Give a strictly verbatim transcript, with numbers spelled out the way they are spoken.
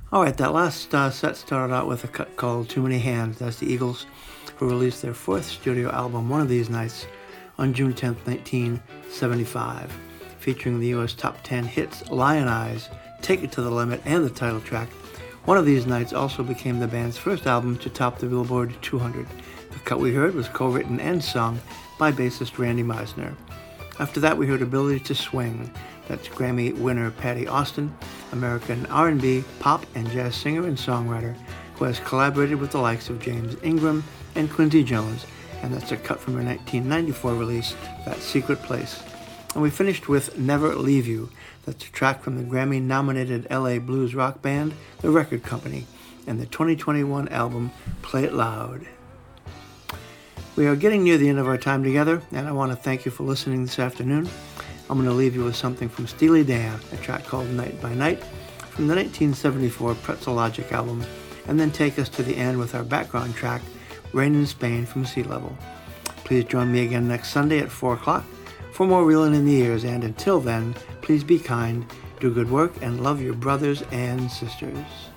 All right, that last uh, set started out with a cut called Too Many Hands. That's the Eagles, who released their fourth studio album, One of These Nights, on June tenth, nineteen seventy-five, featuring the U S top ten hits Lion Eyes, Take It to the Limit, and the title track. One of These Nights also became the band's first album to top the Billboard two hundred. The cut we heard was co-written and sung by bassist Randy Meisner. After that, we heard Ability to Swing. That's Grammy winner Patti Austin, American R and B, pop, and jazz singer and songwriter who has collaborated with the likes of James Ingram and Quincy Jones, and that's a cut from her nineteen ninety-four release, That Secret Place. And we finished with Never Leave You. That's a track from the Grammy-nominated L A blues rock band, The Record Company, and the twenty twenty-one album, Play It Loud. We are getting near the end of our time together, and I want to thank you for listening this afternoon. I'm going to leave you with something from Steely Dan, a track called Night by Night, from the nineteen seventy-four Pretzel Logic album, and then take us to the end with our background track, Rain in Spain from Sea Level. Please join me again next Sunday at four o'clock for more Reelin' in the Ears, and until then, please be kind, do good work, and love your brothers and sisters.